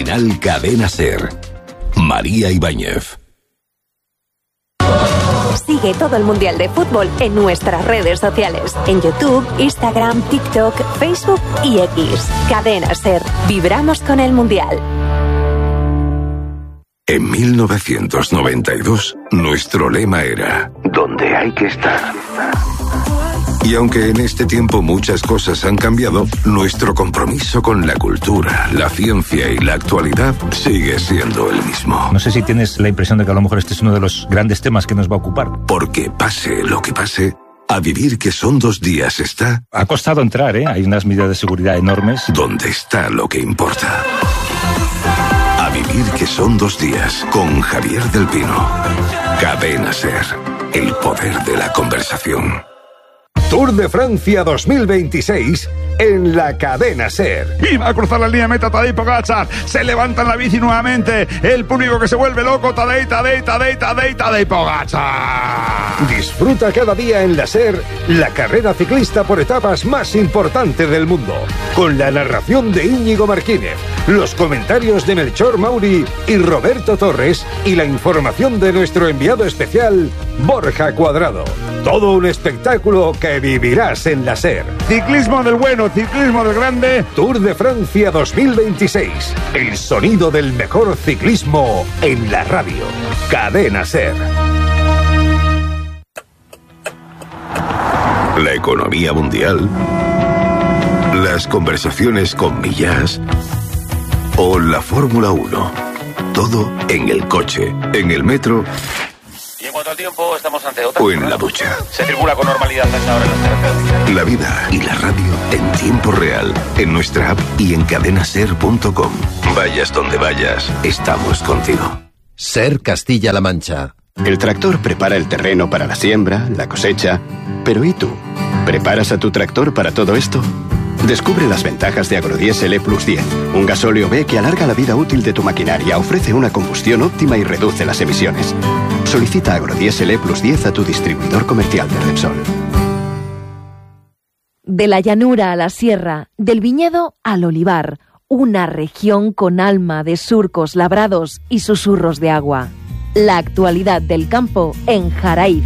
Original Cadena SER. María Ibáñez. Sigue todo el Mundial de Fútbol en nuestras redes sociales. En YouTube, Instagram, TikTok, Facebook y X. Cadena SER. Vibramos con el Mundial. En 1992, nuestro lema era «Donde hay que estar». Y aunque en este tiempo muchas cosas han cambiado, nuestro compromiso con la cultura, la ciencia y la actualidad sigue siendo el mismo. No sé si tienes la impresión de que a lo mejor este es uno de los grandes temas que nos va a ocupar. Porque pase lo que pase, a vivir que son 2 días está... Ha costado entrar, ¿eh? Hay unas medidas de seguridad enormes. Donde está lo que importa. A vivir que son 2 días, con Javier del Pino. Cadena SER, el poder de la conversación. Tour de Francia 2026 en la Cadena SER. Y va a cruzar la línea meta Tadej Pogačar. Se levanta en la bici nuevamente. El público que se vuelve loco. Tadej Pogačar. Disfruta cada día en la SER la carrera ciclista por etapas más importante del mundo. Con la narración de Íñigo Martínez, los comentarios de Melchor Mauri y Roberto Torres y la información de nuestro enviado especial, Borja Cuadrado. Todo un espectáculo que vivirás en la SER. Ciclismo del bueno, ciclismo del grande. Tour de Francia 2026. El sonido del mejor ciclismo en la radio. Cadena SER. La economía mundial, las conversaciones con Millás o la Fórmula 1. Todo en el coche, en el metro y en cuanto al tiempo estamos ante otra. O en la ducha. Se circula con normalidad a esta hora en las carreteras. La vida y la radio en tiempo real, en nuestra app y en cadenaser.com. Vayas donde vayas, estamos contigo. SER Castilla-La Mancha. El tractor prepara el terreno para la siembra, la cosecha. Pero ¿y tú? ¿Preparas a tu tractor para todo esto? Descubre las ventajas de Agrodiesel E+10, un gasóleo B que alarga la vida útil de tu maquinaria, ofrece una combustión óptima y reduce las emisiones. Solicita Agrodiesel E+10 a tu distribuidor comercial de Repsol. De la llanura a la sierra, del viñedo al olivar, una región con alma de surcos labrados y susurros de agua. La actualidad del campo en Jaraiz.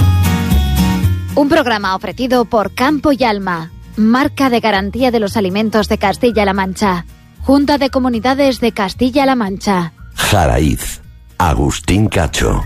Un programa ofrecido por Campo y Alma, marca de garantía de los alimentos de Castilla-La Mancha. Junta de Comunidades de Castilla-La Mancha. Jaraiz. Agustín Cacho.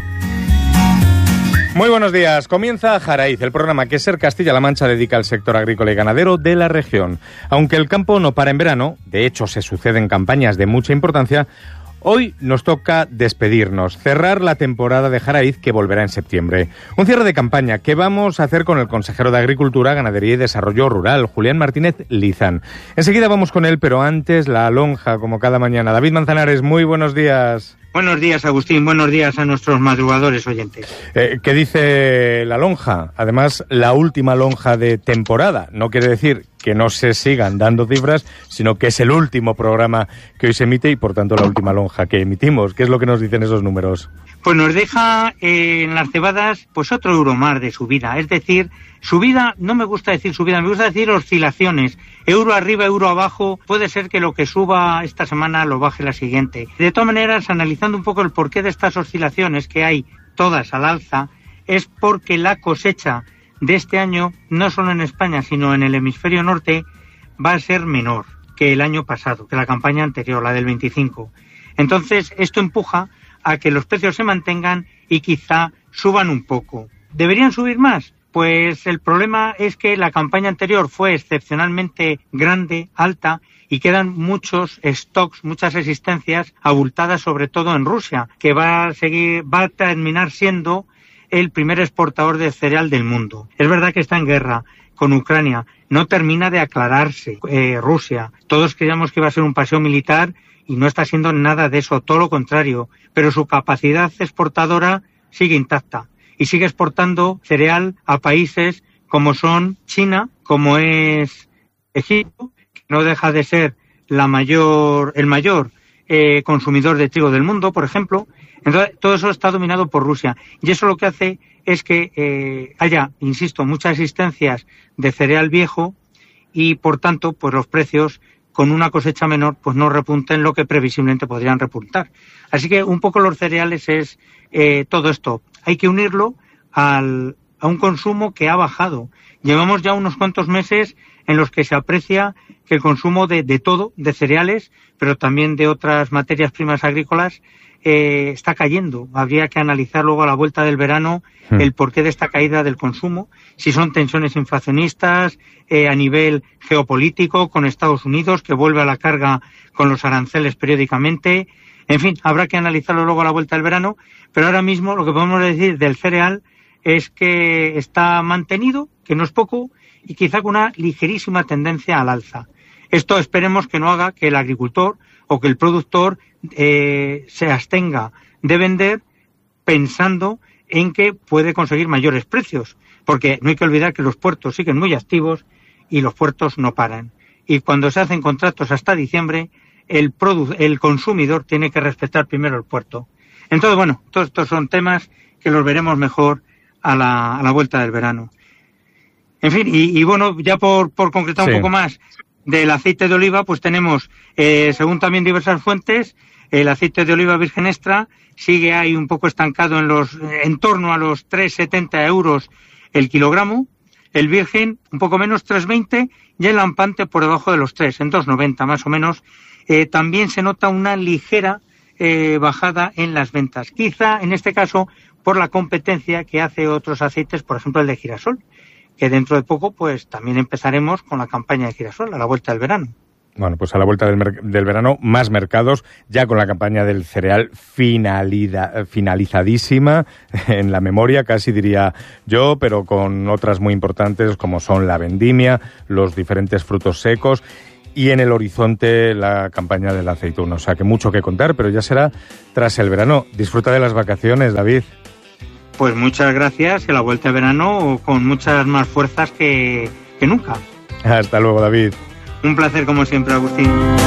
Muy buenos días. Comienza Jaraiz, el programa que SER Castilla-La Mancha dedica al sector agrícola y ganadero de la región. Aunque el campo no para en verano, de hecho se suceden campañas de mucha importancia, hoy nos toca despedirnos, cerrar la temporada de Jaraiz que volverá en septiembre. Un cierre de campaña que vamos a hacer con el consejero de Agricultura, Ganadería y Desarrollo Rural, Julián Martínez Lizán. Enseguida vamos con él, pero antes la lonja, como cada mañana. David Manzanares, muy buenos días. Buenos días, Agustín. Buenos días a nuestros madrugadores oyentes. ¿Qué dice la lonja? Además, la última lonja de temporada. No quiere decir que no se sigan dando cifras, sino que es el último programa que hoy se emite y, por tanto, la última lonja que emitimos. ¿Qué es lo que nos dicen esos números? Pues nos deja en las cebadas pues otro euro más de subida. Es decir, subida, no me gusta decir subida, me gusta decir oscilaciones. Euro arriba, euro abajo. Puede ser que lo que suba esta semana lo baje la siguiente. De todas maneras, analizando un poco el porqué de estas oscilaciones que hay todas al alza, es porque la cosecha de este año, no solo en España, sino en el hemisferio norte, va a ser menor que el año pasado, que la campaña anterior, la del 25. Entonces, esto empuja a que los precios se mantengan y quizá suban un poco. ¿Deberían subir más? Pues el problema es que la campaña anterior fue excepcionalmente grande, alta, y quedan muchos stocks, muchas existencias abultadas, sobre todo en Rusia, que va a terminar siendo el primer exportador de cereal del mundo. Es verdad que está en guerra con Ucrania, no termina de aclararse Rusia. Todos creíamos que iba a ser un paseo militar y no está siendo nada de eso, todo lo contrario, pero su capacidad exportadora sigue intacta y sigue exportando cereal a países como son China, como es Egipto, que no deja de ser el mayor consumidor de trigo del mundo, por ejemplo. Entonces, todo eso está dominado por Rusia. Y eso lo que hace es que haya, insisto, muchas existencias de cereal viejo y, por tanto, pues los precios con una cosecha menor, pues no repunten lo que previsiblemente podrían repuntar. Así que un poco los cereales es todo esto. Hay que unirlo a un consumo que ha bajado. Llevamos ya unos cuantos meses en los que se aprecia que el consumo de todo, de cereales, pero también de otras materias primas agrícolas, está cayendo. Habría que analizar luego a la vuelta del verano el porqué de esta caída del consumo, si son tensiones inflacionistas a nivel geopolítico con Estados Unidos, que vuelve a la carga con los aranceles periódicamente. En fin, habrá que analizarlo luego a la vuelta del verano, pero ahora mismo lo que podemos decir del cereal es que está mantenido, que no es poco, y quizá con una ligerísima tendencia al alza. Esto esperemos que no haga que el agricultor o que el productor se abstenga de vender pensando en que puede conseguir mayores precios, porque no hay que olvidar que los puertos siguen muy activos y los puertos no paran. Y cuando se hacen contratos hasta diciembre, el consumidor tiene que respetar primero el puerto. Entonces, bueno, todos estos son temas que los veremos mejor a la vuelta del verano. En fin, y bueno, ya por concretar un poco más del aceite de oliva, pues tenemos, según también diversas fuentes, el aceite de oliva virgen extra sigue ahí un poco estancado en torno a los 3,70 euros el kilogramo, el virgen un poco menos, 3,20, y el lampante por debajo de los 3, en 2,90 más o menos. También se nota una ligera bajada en las ventas, quizá en este caso por la competencia que hace otros aceites, por ejemplo el de girasol, que dentro de poco pues también empezaremos con la campaña de girasol a la vuelta del verano. Bueno, pues a la vuelta del verano, más mercados, ya con la campaña del cereal finalizadísima en la memoria, casi diría yo, pero con otras muy importantes como son la vendimia, los diferentes frutos secos y en el horizonte la campaña del aceituna. O sea que mucho que contar, pero ya será tras el verano. Disfruta de las vacaciones, David. Pues muchas gracias, y a la vuelta de verano con muchas más fuerzas que nunca. Hasta luego, David. Un placer como siempre, Agustín.